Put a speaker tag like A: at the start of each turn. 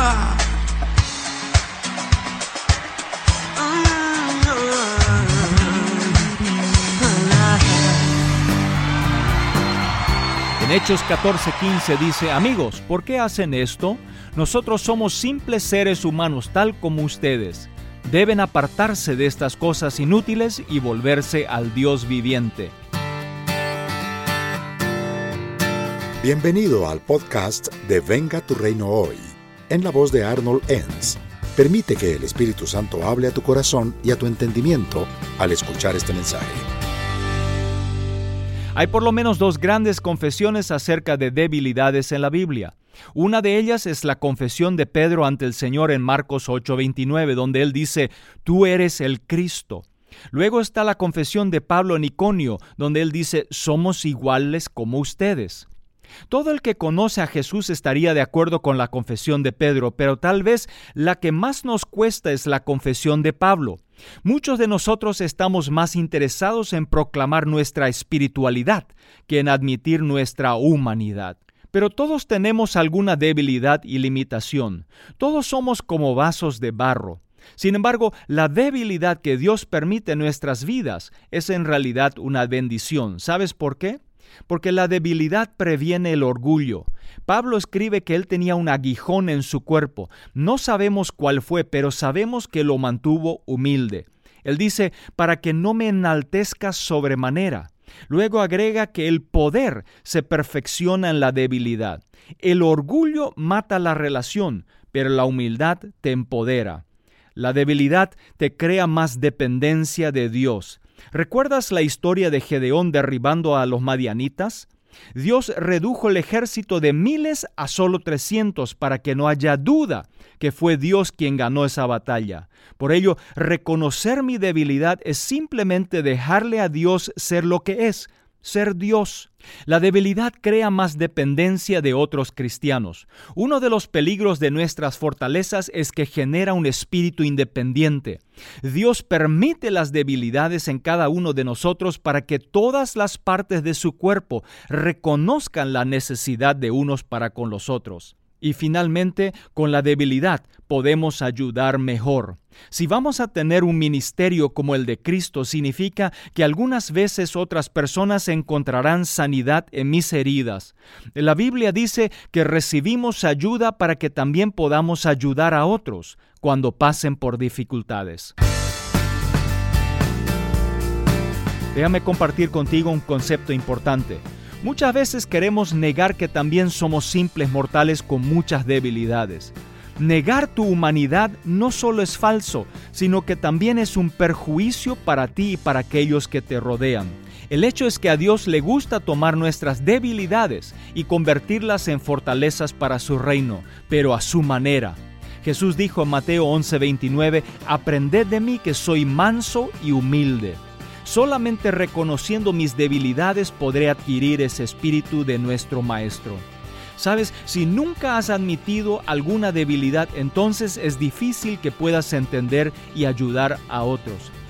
A: En Hechos 14:15 dice: amigos, ¿por qué hacen esto? Nosotros somos simples seres humanos tal como ustedes. Deben apartarse de estas cosas inútiles y volverse al Dios viviente.
B: Bienvenido al podcast de Venga tu Reino Hoy, en la voz de Arnold Enns. Permite que el Espíritu Santo hable a tu corazón y a tu entendimiento al escuchar este mensaje.
A: Hay por lo menos dos grandes confesiones acerca de debilidades en la Biblia. Una de ellas es la confesión de Pedro ante el Señor en Marcos 8:29, donde él dice: tú eres el Cristo. Luego está la confesión de Pablo en Iconio, donde él dice: somos iguales como ustedes. Todo el que conoce a Jesús estaría de acuerdo con la confesión de Pedro, pero tal vez la que más nos cuesta es la confesión de Pablo. Muchos de nosotros estamos más interesados en proclamar nuestra espiritualidad que en admitir nuestra humanidad. Pero todos tenemos alguna debilidad y limitación. Todos somos como vasos de barro. Sin embargo, la debilidad que Dios permite en nuestras vidas es en realidad una bendición. ¿Sabes por qué? Porque la debilidad previene el orgullo. Pablo escribe que él tenía un aguijón en su cuerpo. No sabemos cuál fue, pero sabemos que lo mantuvo humilde. Él dice: para que no me enaltezca sobremanera. Luego agrega que el poder se perfecciona en la debilidad. El orgullo mata la relación, pero la humildad te empodera. La debilidad te crea más dependencia de Dios. ¿Recuerdas la historia de Gedeón derribando a los madianitas? Dios redujo el ejército de miles a solo 300 para que no haya duda que fue Dios quien ganó esa batalla. Por ello, reconocer mi debilidad es simplemente dejarle a Dios ser lo que es, ser Dios. La debilidad crea más dependencia de otros cristianos. Uno de los peligros de nuestras fortalezas es que genera un espíritu independiente. Dios permite las debilidades en cada uno de nosotros para que todas las partes de su cuerpo reconozcan la necesidad de unos para con los otros. Y finalmente, con la debilidad podemos ayudar mejor. Si vamos a tener un ministerio como el de Cristo, significa que algunas veces otras personas encontrarán sanidad en mis heridas. La Biblia dice que recibimos ayuda para que también podamos ayudar a otros cuando pasen por dificultades. Déjame compartir contigo un concepto importante. Muchas veces queremos negar que también somos simples mortales con muchas debilidades. Negar tu humanidad no solo es falso, sino que también es un perjuicio para ti y para aquellos que te rodean. El hecho es que a Dios le gusta tomar nuestras debilidades y convertirlas en fortalezas para su reino, pero a su manera. Jesús dijo en Mateo 11:29, «Aprended de mí que soy manso y humilde». Solamente reconociendo mis debilidades podré adquirir ese espíritu de nuestro Maestro. ¿Sabes? Si nunca has admitido alguna debilidad, entonces es difícil que puedas entender y ayudar a otros.